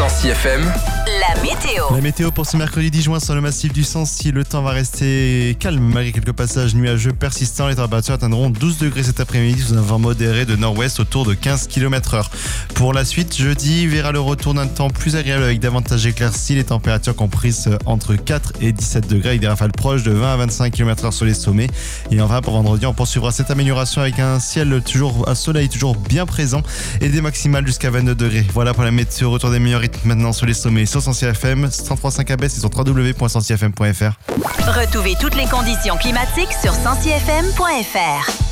Sancy FM. La météo. La météo pour ce mercredi 10 juin sur le massif du Sancy. Le temps va rester calme malgré quelques passages nuageux persistants. Les températures atteindront 12 degrés cet après-midi sous un vent modéré de nord-ouest autour de 15 km/h. Pour la suite, jeudi verra le retour d'un temps plus agréable avec davantage d'éclaircies. Les températures comprises entre 4 et 17 degrés avec des rafales proches de 20 à 25 km/h sur les sommets. Et enfin pour vendredi, on poursuivra cette amélioration avec un soleil toujours bien présent et des maximales jusqu'à 22 degrés. Voilà pour la météo. Retour des meilleurs rythmes maintenant sur les sommets sur Sancy FM, 103.5 à Besse et sur www.sancyfm.fr. Retrouvez toutes les conditions climatiques sur sancyfm.fr.